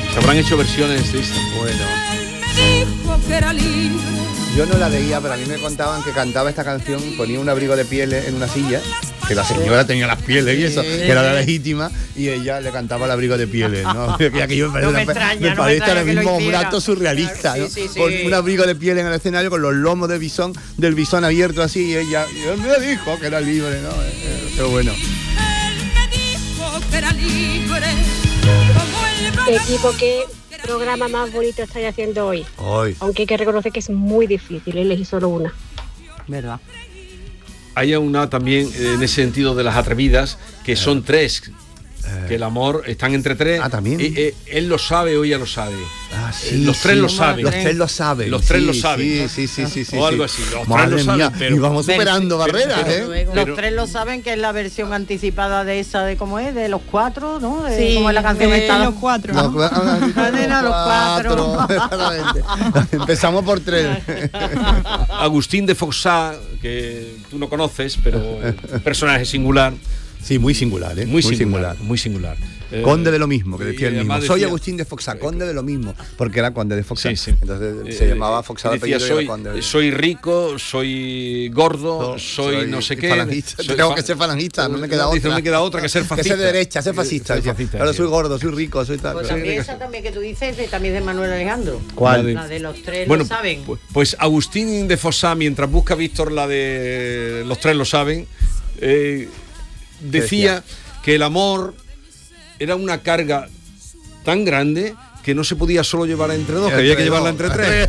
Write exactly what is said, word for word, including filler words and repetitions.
Se habrán hecho versiones de esta. Bueno. Yo no la veía, pero a mí me contaban que cantaba esta canción, ponía un abrigo de pieles en una silla, que la señora tenía las pieles y eso, que era la legítima, y ella le cantaba el abrigo de pieles, ¿no? Que aquello me, No me me, extraña, me no parece me ahora extraña mismo que lo un acto hiciera. surrealista, Claro, ¿no? sí, sí, sí. Con un abrigo de pieles en el escenario con los lomos de bisón, del bisón abierto así, y ella, y él me dijo que era libre, ¿no? Eh, Qué bueno. Equipo, ¿qué programa más bonito estáis haciendo hoy? Hoy. Aunque hay que reconocer que es muy difícil elegir solo una. ¿Verdad? Hay una también eh, en ese sentido de las atrevidas, que son tres, Eh. que el amor están entre tres. Ah, también. Eh, eh, él lo sabe o ella lo sabe. Ah, Eh, los tres sí, lo saben. Los tres lo saben. Los tres sí, lo saben. Sí, sí, sí, sí. O sí. algo así. Los Madre tres lo mía, saben, pero... y vamos superando pero- barreras, pero- ¿eh? Luego, Pero- los tres lo saben, que es la versión anticipada de esa, de cómo es, de los cuatro, ¿no? De, Sí, como es la canción de esta. los cuatro. Los cua- Ah, nena, los cuatro. Exactamente. Empezamos por tres. Agustín de Foxá, que tú no conoces, pero personaje singular. Sí, muy singular, ¿eh? Muy, singular, muy singular. Eh, Conde de lo mismo, que decía y el mismo. además Soy decía- Agustín de Foxá, conde de lo mismo, porque era conde de Foxá. Sí, sí. Entonces se Eh, llamaba Foxá de decía, apellido y soy, era conde de... soy rico, soy gordo, No, soy, no sé qué. falangista. soy Tengo fa- que ser falangista, no me queda Dice, otra. no me queda otra que ser fascista. Que ser de derecha, ser fascista. Ser Decía, fascista, ahora sí. soy gordo, soy rico, soy tal. Pues Soy- también esa también que tú dices, de, también de Manuel Alejandro. ¿Cuál? La de los tres Bueno, lo saben. Pues, pues Agustín de Fossá, mientras busca Víctor la de los tres lo saben, eh, decía que el amor era una carga tan grande que no se podía solo llevar entre dos, que había que Entre llevarla dos. entre tres.